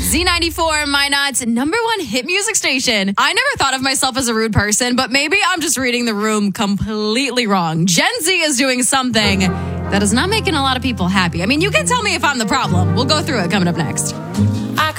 Z94, Minot's number one hit music station. I never thought of myself as a rude person, but maybe I'm just reading the room completely wrong. Gen Z is doing something that is not making a lot of people happy. I mean, you can tell me if I'm the problem. We'll go through it coming up next.